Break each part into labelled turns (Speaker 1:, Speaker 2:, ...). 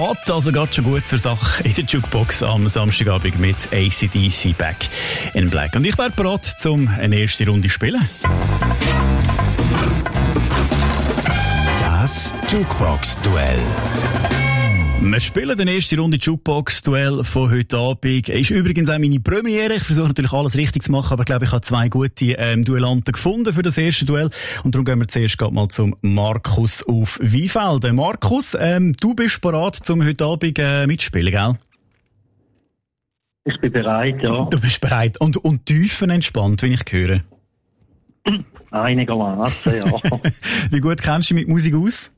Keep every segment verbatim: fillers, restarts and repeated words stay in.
Speaker 1: geht also gerade schon gut zur Sache in der Jukebox am Samstagabend mit A C D C Back in Black. Und ich wäre bereit, um eine erste Runde zu spielen.
Speaker 2: Das Jukebox-Duell.
Speaker 1: Wir spielen die erste Runde Jukebox-Duell von heute Abend. Ist übrigens auch meine Premiere. Ich versuche natürlich alles richtig zu machen, aber ich glaube, ich habe zwei gute ähm, Duellanten gefunden für das erste Duell. Und darum gehen wir zuerst mal zum Markus auf Weinfelden. Markus, ähm, du bist bereit, um heute Abend äh, mitzuspielen, gell?
Speaker 3: Ich bin bereit, ja.
Speaker 1: Du bist bereit. Und, und tiefenentspannt, wenn ich höre.
Speaker 3: Einigermaßen, ja.
Speaker 1: Wie gut kennst du dich mit Musik aus?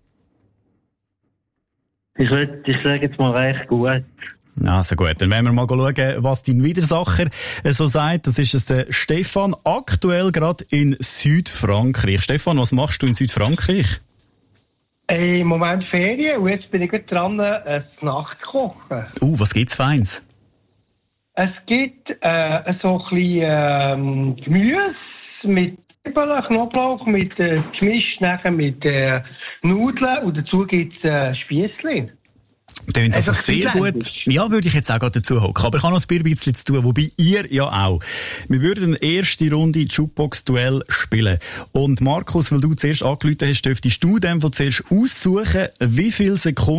Speaker 3: Ich würde, ich sage jetzt mal recht gut.
Speaker 1: Also gut, dann werden wir mal schauen, was dein Widersacher so sagt. Das ist es der Stefan, aktuell gerade in Südfrankreich. Stefan, was machst du in Südfrankreich?
Speaker 4: Im Moment Ferien und jetzt bin ich gerade dran, ein Nachtkochen.
Speaker 1: Uh, was gibt's Feins?
Speaker 4: Es gibt äh, so ein bisschen ähm, Gemüse mit Zwiebeln, Knoblauch, mit äh, gemischt nachher mit äh, Nudeln und dazu gibt's äh, Spiessli.
Speaker 1: Tönt also
Speaker 4: Also
Speaker 1: sehr gut. Ja, würde ich jetzt auch gerade dazu hocken. Aber ich habe noch ein bisschen zu tun, wobei ihr ja auch. Wir würden eine erste Runde Jukebox-Duell spielen. Und Markus, weil du zuerst angerufen hast, dürftest du in dem Fall zuerst aussuchen, wie viele Sekunden